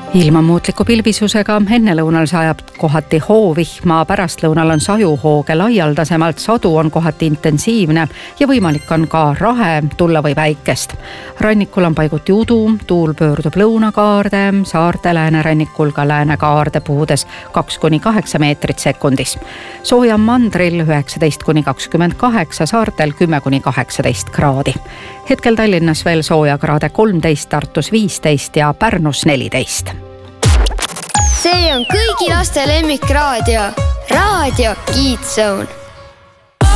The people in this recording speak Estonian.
Ilmamuutliku pilvisusega ennelõunal sajab kohati hoovihma, pärastlõunal on sajuhooge laialdasemalt, sadu on kohati intensiivne ja võimalik on ka rahe, tulla või väikest. Rannikul on paiguti udu, tuul pöördub lõunakaarde, saarte läänerannikul ka läänekaarde puhudes 2–8 meetrit sekundis. Soojam mandril 19–28, saartel 10–18 kraadi. Hetkel Tallinnas veel soojakraade 13, Tartus 15 ja Pärnus 14. See on kõigi laste lemmikraadio, Raadio Kids Zone.